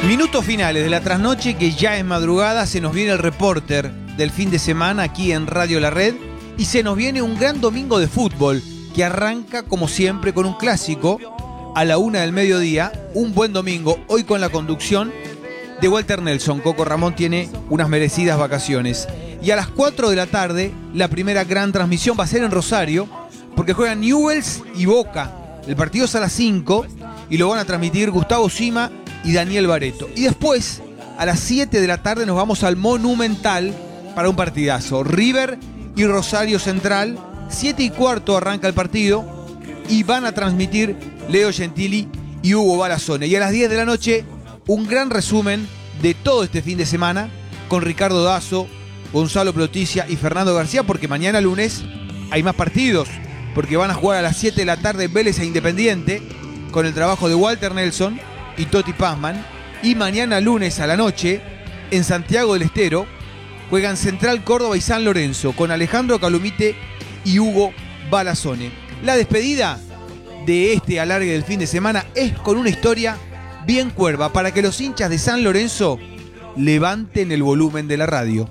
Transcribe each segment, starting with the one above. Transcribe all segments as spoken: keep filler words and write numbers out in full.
Minutos finales de la trasnoche, que ya es madrugada, se nos viene el reporter del fin de semana aquí en Radio La Red y se nos viene un gran domingo de fútbol que arranca como siempre con un clásico a la una del mediodía, un buen domingo, hoy con la conducción de Walter Nelson. Coco Ramón tiene unas merecidas vacaciones. Y a las cuatro de la tarde, la primera gran transmisión va a ser en Rosario, porque juegan Newell's y Boca. El partido es a las cinco y lo van a transmitir Gustavo Sima y Daniel Bareto. Y después, a las siete de la tarde, nos vamos al Monumental para un partidazo. River y Rosario Central. siete y cuarto arranca el partido y van a transmitir Leo Gentili y Hugo Balazone. Y a las diez de la noche, un gran resumen de todo este fin de semana con Ricardo Dazo, Gonzalo Ploticia y Fernando García, porque mañana lunes hay más partidos, porque van a jugar a las siete de la tarde Vélez e Independiente con el trabajo de Walter Nelson y Toti Pazman. Y mañana lunes a la noche, en Santiago del Estero, juegan Central Córdoba y San Lorenzo con Alejandro Calumite y Hugo Balazone. La despedida de este alargue del fin de semana es con una historia bien cuerva para que los hinchas de San Lorenzo levanten el volumen de la radio.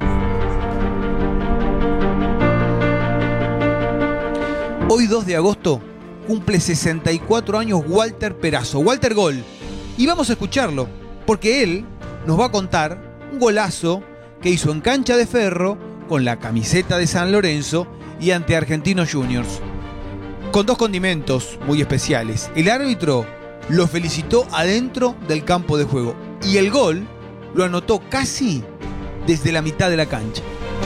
Hoy dos de agosto cumple sesenta y cuatro años Walter Perazo, Walter Gol. Y vamos a escucharlo, porque él nos va a contar un golazo que hizo en cancha de Ferro con la camiseta de San Lorenzo y ante Argentinos Juniors, con dos condimentos muy especiales. El árbitro lo felicitó adentro del campo de juego y el gol lo anotó casi desde la mitad de la cancha.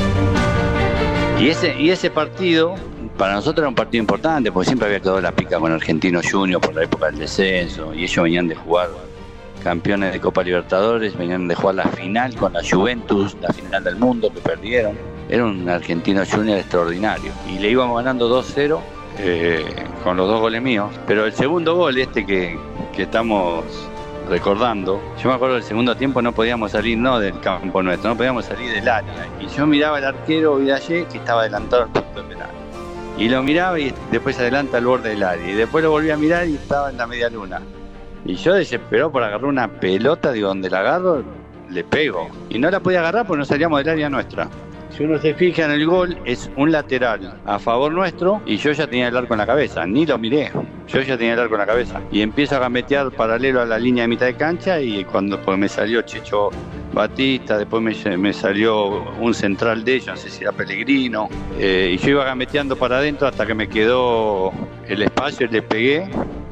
Y ese, y ese partido para nosotros era un partido importante, porque siempre había quedado la pica con Argentinos Juniors por la época del descenso, y ellos venían de jugar campeones de Copa Libertadores, venían de jugar la final con la Juventus, la final del mundo que perdieron. Era un Argentinos Juniors extraordinario, y le íbamos ganando dos cero eh, con los dos goles míos, pero el segundo gol este que, que estamos recordando, yo me acuerdo del segundo tiempo no podíamos salir no del campo nuestro, no podíamos salir del área, y yo miraba al arquero Vidallé que estaba adelantado al punto de penal. Y lo miraba y después adelanta al borde del área. Y después lo volví a mirar y estaba en la media luna. Y yo desesperado por agarrar una pelota, digo, donde la agarro, le pego. Y no la podía agarrar porque no salíamos del área nuestra. Si uno se fija en el gol, es un lateral a favor nuestro y yo ya tenía el arco en la cabeza. Ni lo miré, yo ya tenía el arco en la cabeza. Y empiezo a gambetear paralelo a la línea de mitad de cancha y cuando pues me salió Checho Batista, después me, me salió un central de ellos, no sé si era Pellegrino, eh, y yo iba gambeteando para adentro hasta que me quedó el espacio y le pegué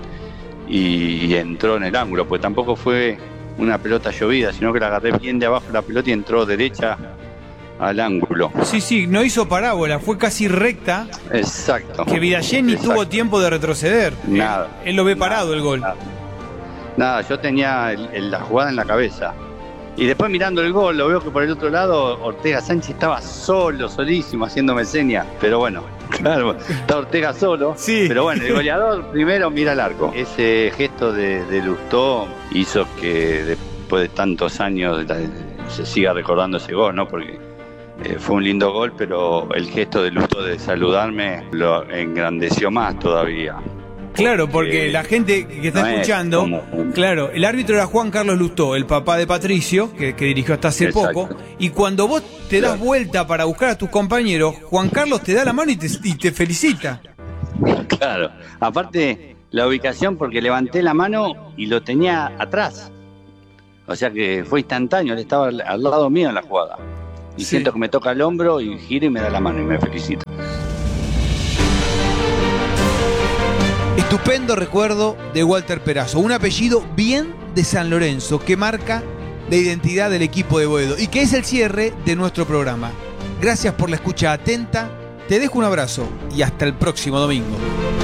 y, y entró en el ángulo, pues tampoco fue una pelota llovida, sino que la agarré bien de abajo la pelota y entró derecha al ángulo. Sí, sí, no hizo parábola, fue casi recta. Exacto. Que Vidallé ni Exacto. tuvo tiempo de retroceder. Nada. Él, él lo ve nada, parado el gol. Nada, nada yo tenía el, el, la jugada en la cabeza. Y después mirando el gol, lo veo que por el otro lado Ortega Sánchez estaba solo, solísimo, haciéndome señas. Pero bueno, claro, está Ortega solo. Sí. Pero bueno, el goleador primero mira el arco. Ese gesto de, de Lustó hizo que después de tantos años se siga recordando ese gol, ¿no? Porque eh, fue un lindo gol, pero el gesto de Lustó de saludarme lo engrandeció más todavía. Claro, porque la gente que está no escuchando, como... claro, el árbitro era Juan Carlos Lustó, el papá de Patricio, que, que dirigió hasta hace Exacto. poco, y cuando vos te das claro. vuelta para buscar a tus compañeros, Juan Carlos te da la mano y te, y te felicita. Claro, aparte la ubicación porque levanté la mano y lo tenía atrás, o sea que fue instantáneo, él estaba al, al lado mío en la jugada, y sí. siento que me toca el hombro y gira y me da la mano y me felicita. Estupendo recuerdo de Walter Perazo, un apellido bien de San Lorenzo que marca la identidad del equipo de Boedo y que es el cierre de nuestro programa. Gracias por la escucha atenta, te dejo un abrazo y hasta el próximo domingo.